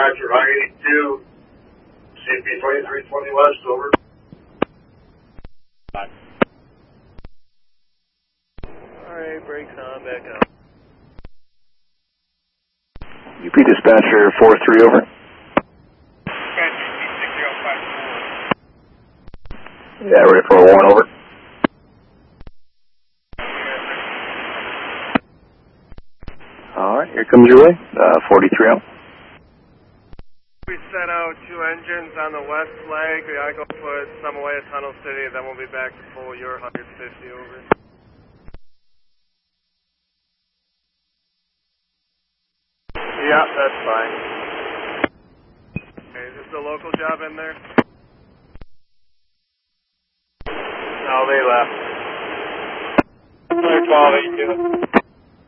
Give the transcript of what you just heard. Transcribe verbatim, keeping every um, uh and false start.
dispatcher, I eighty-two, C P twenty-three twenty West, over. Bye. Alright, brakes on, back up. U P dispatcher four three, over. Yeah, ready for a one, over. Alright, here comes your way, uh, forty-three out. We set out two engines on the west flag. We gotta go put some away at Tunnel City, then we'll be back to full your one fifty, over. Yeah, that's fine. Okay, is this a local job in there? No, they left. twelve eighty-two.